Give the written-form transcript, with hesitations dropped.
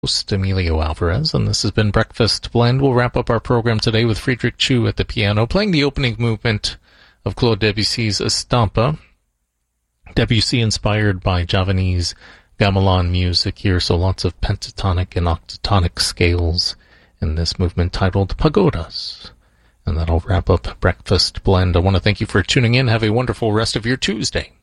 host Emilio Alvarez, and this has been Breakfast Blend. We'll wrap up our program today with Friedrich Chu at the piano, playing the opening movement of Claude Debussy's Estampa. Debussy inspired by Javanese gamelan music here, so lots of pentatonic and octatonic scales in this movement titled Pagodas. And that'll wrap up Breakfast Blend. I want to thank you for tuning in. Have a wonderful rest of your Tuesday.